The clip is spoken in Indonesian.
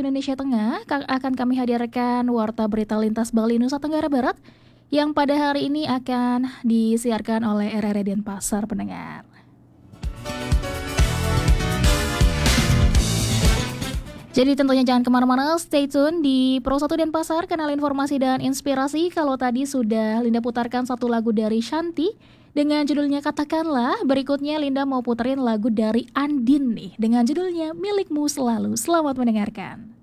Indonesia Tengah akan kami hadirkan Warta Berita Lintas Bali Nusa Tenggara Barat yang pada hari ini akan disiarkan oleh RRI Denpasar pendengar. Jadi tentunya jangan kemana-mana, stay tune di Pro 1 Denpasar, kanal informasi dan inspirasi. Kalau tadi sudah Linda putarkan satu lagu dari Shanti dengan judulnya Katakanlah, berikutnya Linda mau puterin lagu dari Andin nih dengan judulnya Milikmu Selalu. Selamat mendengarkan.